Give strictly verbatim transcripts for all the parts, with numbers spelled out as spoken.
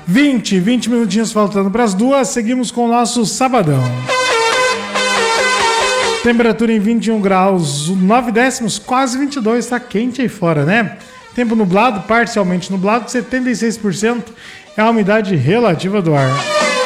vinte, vinte minutinhos faltando para as duas, seguimos com o nosso sabadão. Temperatura em vinte e um graus, nove décimos, quase vinte e dois, tá quente aí fora, né? Tempo nublado, parcialmente nublado, setenta e seis por cento é a umidade relativa do ar.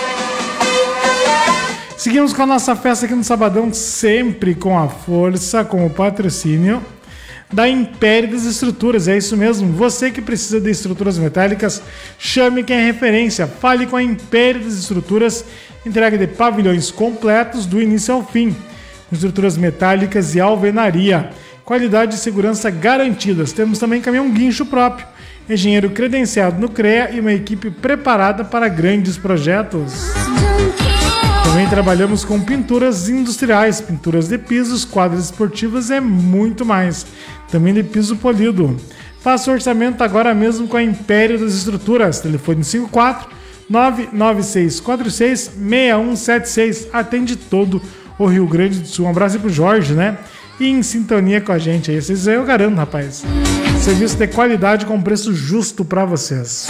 Seguimos com a nossa festa aqui no sabadão, sempre com a força, com o patrocínio da Império das Estruturas. É isso mesmo, você que precisa de estruturas metálicas, chame quem é referência, fale com a Império das Estruturas, entrega de pavilhões completos do início ao fim, estruturas metálicas e alvenaria, qualidade e segurança garantidas. Temos também caminhão guincho próprio, engenheiro credenciado no CREA e uma equipe preparada para grandes projetos. Também trabalhamos com pinturas industriais, pinturas de pisos, quadras esportivas e muito mais. Também de piso polido. Faça o orçamento agora mesmo com a Império das Estruturas. Telefone cinco quatro nove nove seis quatro seis seis um sete seis. Atende todo o Rio Grande do Sul. Um abraço aí pro Jorge, né? E em sintonia com a gente aí. Vocês aí eu garanto, rapaz. Serviço de qualidade com preço justo para vocês.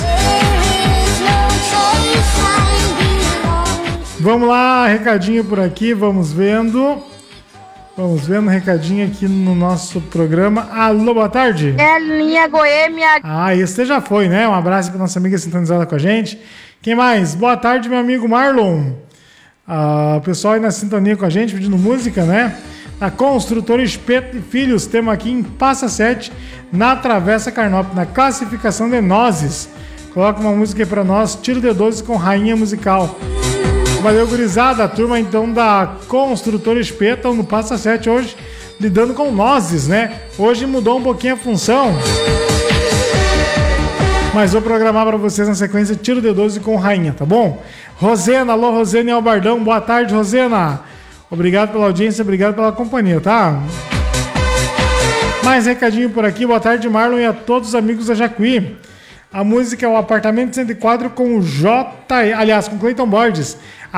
Vamos lá, recadinho por aqui, vamos vendo. Vamos vendo recadinho aqui no nosso programa. Alô, boa tarde. É linha Goiânia. Ah, esse já foi, né? Um abraço para nossa amiga sintonizada com a gente. Quem mais? Boa tarde, meu amigo Marlon. Ah, o pessoal aí na sintonia com a gente, pedindo música, né? A Construtora Espeto e Filhos, temos aqui em Passa Sete, na Travessa Carnop, na classificação de nozes. Coloca uma música aí pra nós, Tiro de doze com Rainha Musical. Valeu, gurizada, a turma então da Construtora Espeto no Passa Sete hoje, lidando com nozes, né? Hoje mudou um pouquinho a função, mas vou programar para vocês na sequência Tiro de doze com Rainha, tá bom? Rosena, alô Rosena e Albardão, boa tarde, Rosena. Obrigado pela audiência, obrigado pela companhia, tá? Mais recadinho por aqui, boa tarde, Marlon e a todos os amigos da Jacuí. A música é o Apartamento cento e quatro com o J, aliás, com Cleiton Borges.